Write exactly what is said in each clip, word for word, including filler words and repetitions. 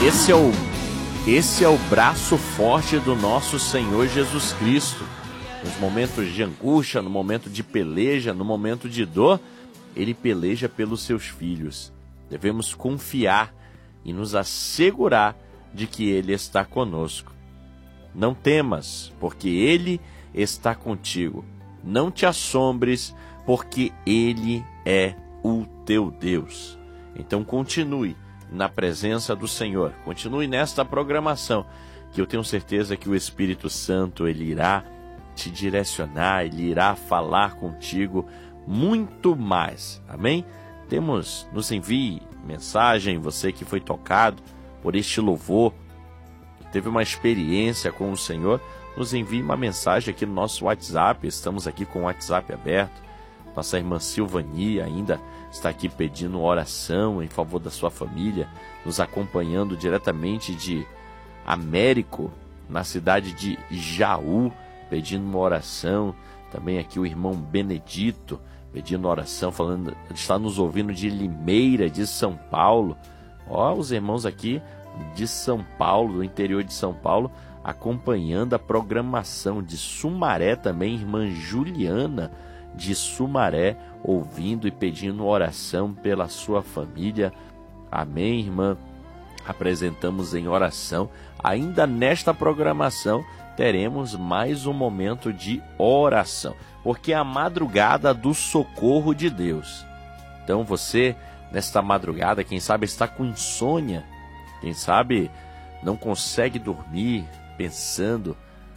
Esse é o, esse é o braço forte do nosso Senhor Jesus Cristo. Nos momentos de angústia, no momento de peleja, no momento de dor, Ele peleja pelos seus filhos. Devemos confiar e nos assegurar de que Ele está conosco. Não temas, porque Ele está contigo. Não te assombres, porque Ele é o teu Deus. Então continue na presença do Senhor. Continue nesta programação, que eu tenho certeza que o Espírito Santo, Ele irá te direcionar, Ele irá falar contigo muito mais. Amém? Temos, nos envie mensagem, você que foi tocado por este louvor, teve uma experiência com o Senhor, nos envie uma mensagem aqui no nosso WhatsApp. Estamos aqui com o WhatsApp aberto. Nossa irmã Silvania ainda está aqui pedindo oração em favor da sua família, nos acompanhando diretamente de Américo, na cidade de Jaú, pedindo uma oração. Também aqui o irmão Benedito pedindo oração, falando, está nos ouvindo de Limeira, de São Paulo. Ó, os irmãos aqui de São Paulo, do interior de São Paulo, acompanhando a programação. De Sumaré também, irmã Juliana de Sumaré, ouvindo e pedindo oração pela sua família. Amém, irmã? Apresentamos em oração. Ainda nesta programação teremos mais um momento de oração, porque é a madrugada do socorro de Deus. Então você, nesta madrugada, quem sabe está com insônia, quem sabe não consegue dormir, pensando,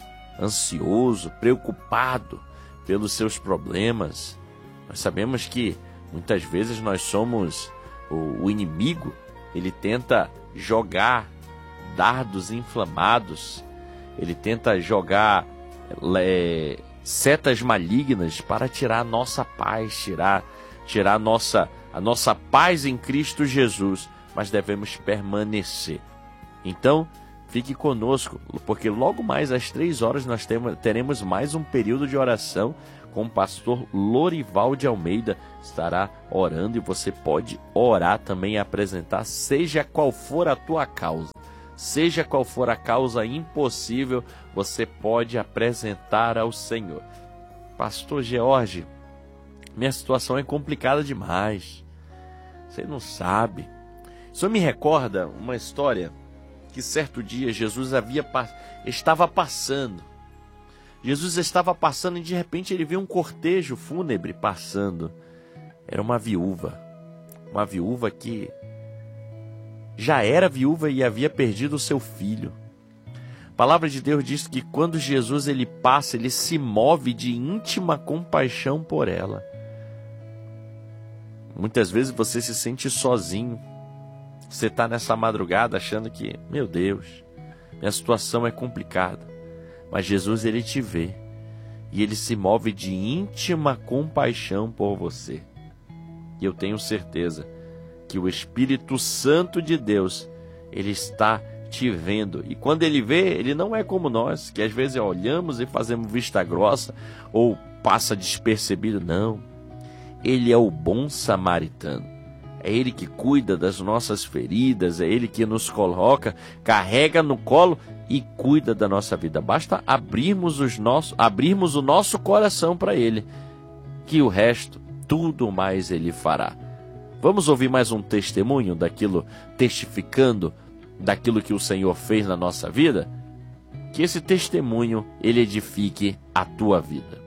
ansioso, preocupado pelos seus problemas. Nós sabemos que muitas vezes nós somos o, o inimigo. Ele tenta jogar dardos inflamados, ele tenta jogar é, setas malignas para tirar a nossa paz, tirar, tirar a, nossa, a nossa paz em Cristo Jesus, mas devemos permanecer. Então, fique conosco, porque logo mais às três horas nós temos, teremos mais um período de oração com o pastor Lorival de Almeida. Estará orando e você pode orar também e apresentar, seja qual for a tua causa. Seja qual for a causa impossível, você pode apresentar ao Senhor. Pastor George, minha situação é complicada demais. Você não sabe. Isso me recorda uma história que certo dia Jesus havia, estava passando. Jesus estava passando e de repente ele viu um cortejo fúnebre passando. Era uma viúva. Uma viúva que já era viúva e havia perdido o seu filho. A palavra de Deus diz que quando Jesus ele passa, ele se move de íntima compaixão por ela. Muitas vezes você se sente sozinho. Você está nessa madrugada achando que, meu Deus, minha situação é complicada. Mas Jesus, ele te vê. E ele se move de íntima compaixão por você. E eu tenho certeza que o Espírito Santo de Deus, ele está te vendo. E quando ele vê, ele não é como nós, que às vezes olhamos e fazemos vista grossa, ou passa despercebido. Não. Ele é o bom samaritano. É Ele que cuida das nossas feridas, é Ele que nos coloca, carrega no colo e cuida da nossa vida. Basta abrirmos, os nossos, abrirmos o nosso coração para Ele, que o resto, tudo mais Ele fará. Vamos ouvir mais um testemunho daquilo, testificando daquilo que o Senhor fez na nossa vida? Que esse testemunho, ele edifique a tua vida.